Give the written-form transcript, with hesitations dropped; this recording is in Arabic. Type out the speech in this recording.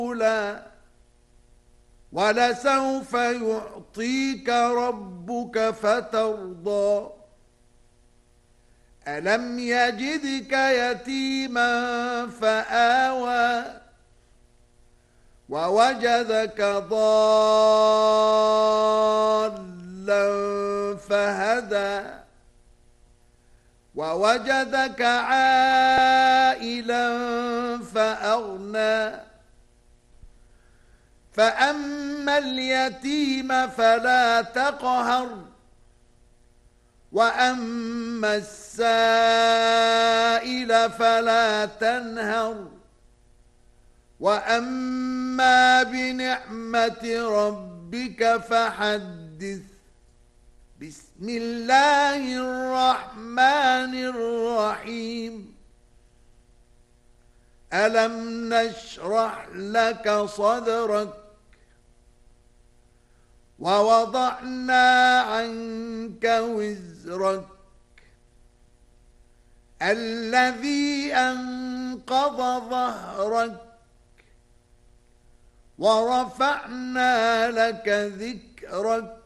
ولسوف يعطيك ربك فترضى ألم يجدك يتيما فآوى ووجدك ضالا فهدى ووجدك عائلا فأغنى فأما اليتيم فلا تقهر وأما السائل فلا تنهر وأما بنعمة ربك فحدث بسم الله الرحمن الرحيم ألم نشرح لك صدرك ووضعنا عنك وزرك الذي أنقض ظهرك ورفعنا لك ذكرك